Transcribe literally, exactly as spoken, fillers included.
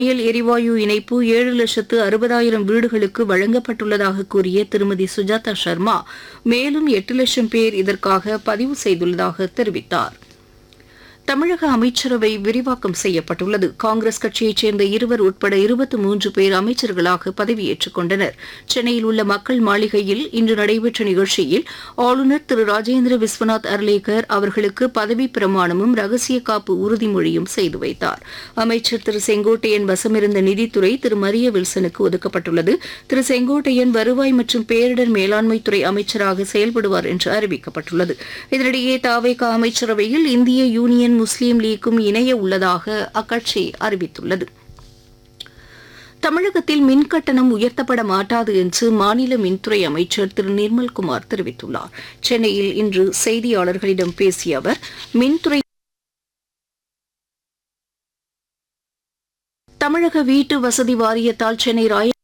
சமையல் எரிவாயு இணைப்பு ஏழு லட்சத்து அறுபதாயிரம் வீடுகளுக்கு வழங்கப்பட்டுள்ளதாக கூறிய திருமதி சுஜாதா சர்மா மேலும் எட்டு லட்சம் பேர் இதற்காக பதிவு செய்துள்ளதாக தெரிவித்தார். தமிழக அமைச்சரவை விரிவாக்கம் செய்யப்பட்டுள்ளது. காங்கிரஸ் கட்சியைச் சேர்ந்த இருவர் உட்பட இருபத்தி மூன்று பேர் அமைச்சர்களாக பதவியேற்றுக் கொண்டனர். சென்னையில் உள்ள மக்கள் மாளிகையில் இன்று நடைபெற்ற நிகழ்ச்சியில் ஆளுநர் திரு ராஜேந்திர விஸ்வநாத் அர்லேக்கர் அவர்களுக்கு பதவிப் பிரமாணமும் ரகசிய காப்பு உறுதிமொழியும் செய்து வைத்தார். அமைச்சர் திரு செங்கோட்டையன் வசமிருந்த நிதித்துறை திரு மரிய வில்சனுக்கு ஒதுக்கப்பட்டுள்ளது. திரு செங்கோட்டையன் வருவாய் மற்றும் பேரிடர் மேலாண்மைத்துறை அமைச்சராக செயல்படுவார் என்று அறிவிக்கப்பட்டுள்ளது. இதனிடையே தாவேகா அமைச்சரவையில் இந்திய யூனியன் முஸ்லீம் லீக்கும் இணைய உள்ளதாக அக்கட்சி அறிவித்துள்ளது. தமிழகத்தில் மின்கட்டணம் உயர்த்தப்பட மாட்டாது என்று மாநில மின்துறை அமைச்சர் திரு நிர்மல்குமார் தெரிவித்துள்ளார். சென்னையில் இன்று செய்தியாளர்களிடம் பேசிய அவர், மின்துறை தமிழக வீட்டு வசதி வாரியத்தால் சென்னை ராய